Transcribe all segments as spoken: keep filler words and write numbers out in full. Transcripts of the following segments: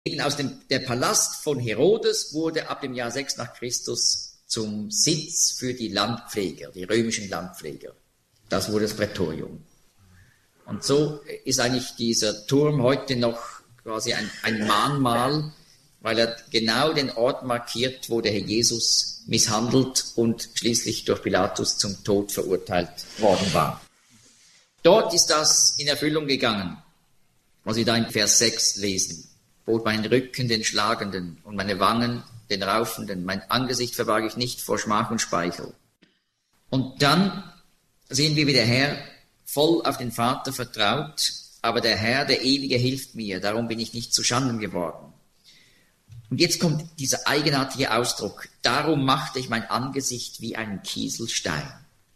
Eben aus dem der Palast von Herodes wurde ab dem Jahr sechs nach Christus zum Sitz für die Landpfleger, die römischen Landpfleger. Das wurde das Prätorium. Und so ist eigentlich dieser Turm heute noch quasi ein, ein Mahnmal, weil er genau den Ort markiert, wo der Herr Jesus misshandelt und schließlich durch Pilatus zum Tod verurteilt worden war. Dort ist das in Erfüllung gegangen, was wir da in Vers sechs lesen. Bot meinen Rücken den Schlagenden und meine Wangen den Raufenden. Mein Angesicht verbarg ich nicht vor Schmach und Speichel. Und dann sehen wir, wie der Herr voll auf den Vater vertraut, aber der Herr, der Ewige, hilft mir, darum bin ich nicht zu Schanden geworden. Und jetzt kommt dieser eigenartige Ausdruck, darum machte ich mein Angesicht wie einen Kieselstein.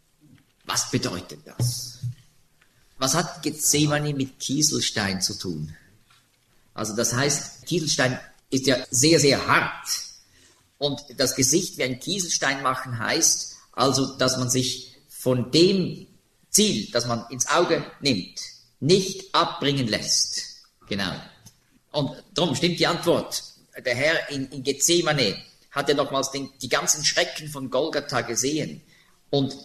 Was bedeutet das? Was hat Gethsemane mit Kieselstein zu tun? Also das heißt, Kieselstein ist ja sehr, sehr hart. Und das Gesicht wie ein Kieselstein machen heißt also, dass man sich von dem Ziel, das man ins Auge nimmt, nicht abbringen lässt. Genau. Und darum stimmt die Antwort. Der Herr in, in Gethsemane hat ja nochmals den, die ganzen Schrecken von Golgatha gesehen. Und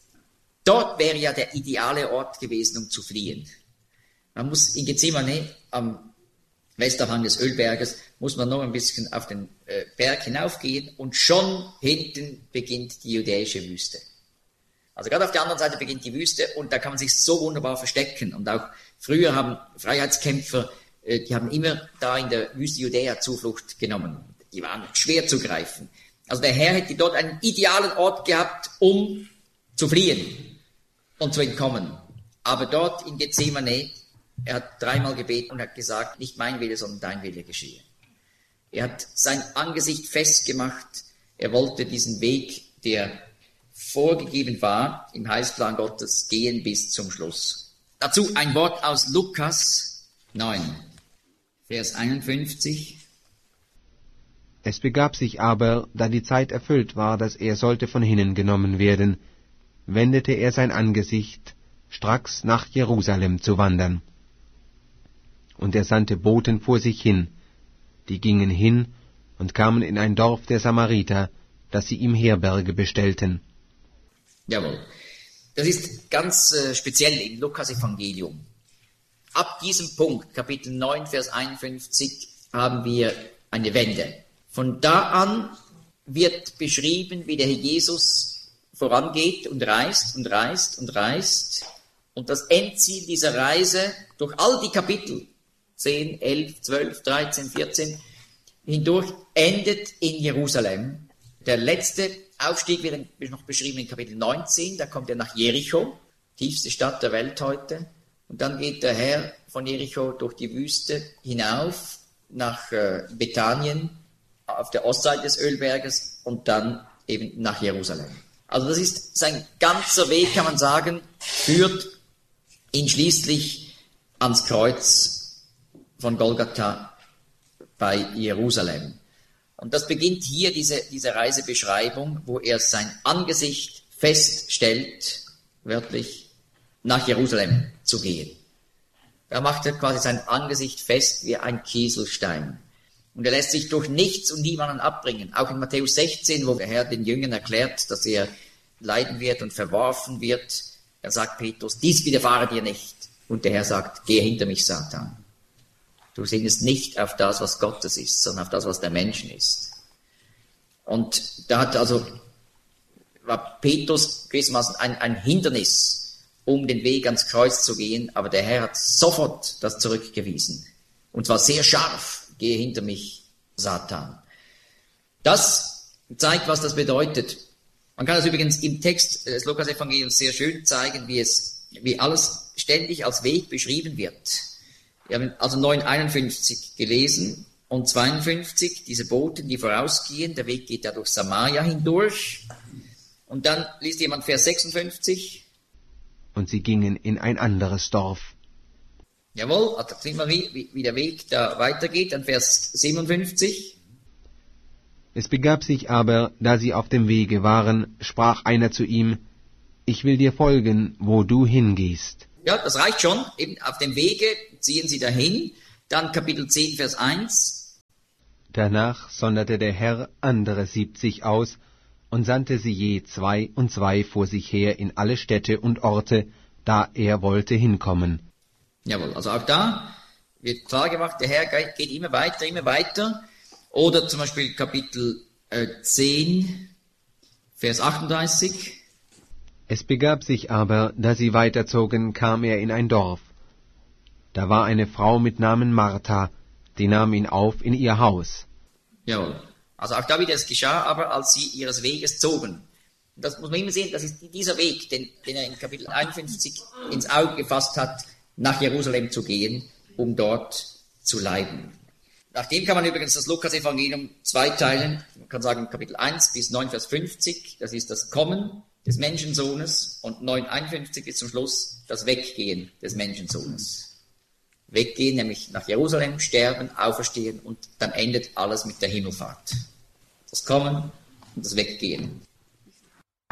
dort wäre ja der ideale Ort gewesen, um zu fliehen. Man muss in Gethsemane am Westabhang des Ölberges, muss man noch ein bisschen auf den äh, Berg hinaufgehen und schon hinten beginnt die judäische Wüste. Also gerade auf der anderen Seite beginnt die Wüste und da kann man sich so wunderbar verstecken. Und auch früher haben Freiheitskämpfer, äh, die haben immer da in der Wüste Judäa Zuflucht genommen. Die waren schwer zu greifen. Also der Herr hätte dort einen idealen Ort gehabt, um zu fliehen und zu entkommen. Aber dort in Gethsemane, er hat dreimal gebeten und hat gesagt, nicht mein Wille, sondern dein Wille geschehe. Er hat sein Angesicht festgemacht. Er wollte diesen Weg, der vorgegeben war, im Heilsplan Gottes, gehen bis zum Schluss. Dazu ein Wort aus Lukas neun, Vers einundfünfzig. Es begab sich aber, da die Zeit erfüllt war, dass er sollte von hinnen genommen werden, wendete er sein Angesicht, stracks nach Jerusalem zu wandern. Und er sandte Boten vor sich hin, die gingen hin und kamen in ein Dorf der Samariter, dass sie ihm Herberge bestellten. Jawohl. Das ist ganz äh, speziell im Lukas-Evangelium. Ab diesem Punkt, Kapitel neun, Vers einundfünfzig, haben wir eine Wende. Von da an wird beschrieben, wie der Herr Jesus vorangeht und reist und reist und reist. Und das Endziel dieser Reise durch all die Kapitel, zehn, elf, zwölf, dreizehn, vierzehn, hindurch endet in Jerusalem. Der letzte Aufstieg wird noch beschrieben in Kapitel neunzehn, da kommt er nach Jericho, tiefste Stadt der Welt heute. Und dann geht der Herr von Jericho durch die Wüste hinauf nach äh, Bethanien, auf der Ostseite des Ölberges und dann eben nach Jerusalem. Also das ist sein ganzer Weg, kann man sagen, führt ihn schließlich ans Kreuz von Golgatha bei Jerusalem. Und das beginnt hier, diese, diese Reisebeschreibung, wo er sein Angesicht feststellt, wörtlich, nach Jerusalem zu gehen. Da macht er quasi sein Angesicht fest wie ein Kieselstein. Und er lässt sich durch nichts und niemanden abbringen. Auch in Matthäus sechzehn, wo der Herr den Jüngern erklärt, dass er leiden wird und verworfen wird, da sagt Petrus, dies widerfahre dir nicht. Und der Herr sagt, geh hinter mich, Satan. Du sinnest nicht auf das, was Gottes ist, sondern auf das, was der Menschen ist. Und da hat also, war Petrus gewissermaßen ein, ein Hindernis, um den Weg ans Kreuz zu gehen, aber der Herr hat sofort das zurückgewiesen. Und zwar sehr scharf. Gehe hinter mich, Satan. Das zeigt, was das bedeutet. Man kann das übrigens im Text des Lukas-Evangeliums sehr schön zeigen, wie es, wie alles ständig als Weg beschrieben wird. Wir haben also neun einundfünfzig gelesen und zweiundfünfzig, diese Boten, die vorausgehen. Der Weg geht da durch Samaria hindurch. Und dann liest jemand Vers sechsundfünfzig. Und sie gingen in ein anderes Dorf. Jawohl, da sehen wir, wie, wie der Weg da weitergeht, an Vers siebenundfünfzig. Es begab sich aber, da sie auf dem Wege waren, sprach einer zu ihm, ich will dir folgen, wo du hingehst. Ja, das reicht schon. Eben auf dem Wege ziehen sie dahin. Dann Kapitel zehn, Vers eins. Danach sonderte der Herr andere siebzig aus und sandte sie je zwei und zwei vor sich her in alle Städte und Orte, da er wollte hinkommen. Jawohl, also auch da wird klar gemacht, der Herr geht immer weiter, immer weiter. Oder zum Beispiel Kapitel äh, zehn, Vers achtunddreißig. Es begab sich aber, da sie weiterzogen, kam er in ein Dorf. Da war eine Frau mit Namen Martha, die nahm ihn auf in ihr Haus. Jawohl. Also auch da wieder, es geschah aber, als sie ihres Weges zogen. Und das muss man immer sehen, das ist dieser Weg, den, den er in Kapitel einundfünfzig ins Auge gefasst hat, nach Jerusalem zu gehen, um dort zu leiden. Nach dem kann man übrigens das Lukas-Evangelium zweiteilen. Man kann sagen Kapitel eins bis neun, Vers fünfzig, das ist das Kommen des Menschensohnes, und neun, einundfünfzig bis zum Schluss das Weggehen des Menschensohnes. Weggehen, nämlich nach Jerusalem, sterben, auferstehen, und dann endet alles mit der Himmelfahrt. Das Kommen und das Weggehen.